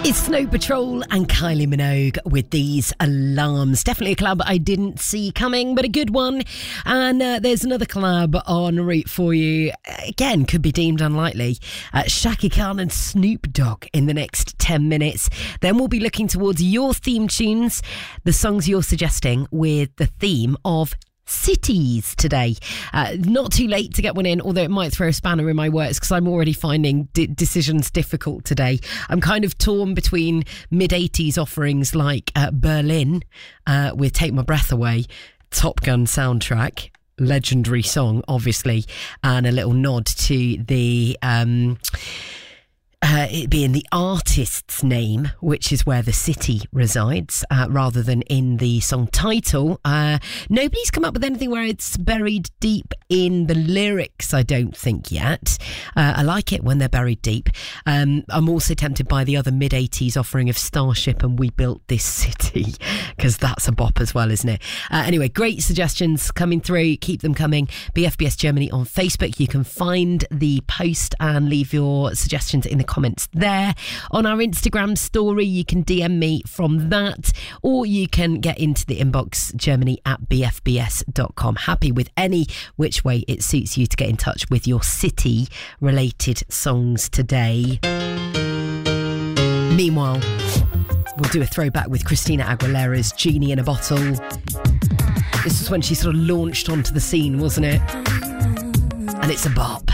It's Snow Patrol and Kylie Minogue with These Alarms. Definitely a collab I didn't see coming, but a good one. And there's another collab en route for you. Again, could be deemed unlikely. Shaka Khan and Snoop Dogg in the next 10 minutes. Then we'll be looking towards your theme tunes, the songs you're suggesting with the theme of cities today. Not too late to get one in, although it might throw a spanner in my works because I'm already finding decisions difficult today. I'm kind of torn between mid-80s offerings like Berlin with Take My Breath Away, Top Gun soundtrack, legendary song obviously, and a little nod to the it being the artist's name, which is where the city resides, rather than in the song title. Nobody's come up with anything where it's buried deep in the lyrics, I don't think yet. I like it when they're buried deep. I'm also tempted by the other mid-80s offering of Starship and We Built This City, because that's a bop as well, isn't it? Anyway, great suggestions coming through. Keep them coming. BFBS Germany on Facebook. You can find the post and leave your suggestions in the comments there. On our Instagram story, you can DM me from that, or you can get into the inbox, germany@bfbs.com. Happy with any which way it suits you to get in touch with your city related songs today. Meanwhile, we'll do a throwback with Christina Aguilera's Genie in a Bottle. This was when she sort of launched onto the scene, wasn't it? And it's a bop.